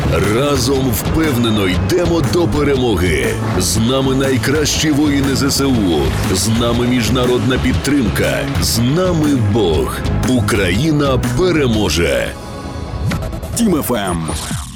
Разом впевнено йдемо до перемоги. З нами найкращі воїни ЗСУ. З нами міжнародна підтримка. З нами Бог. Україна переможе. Тім ФМ.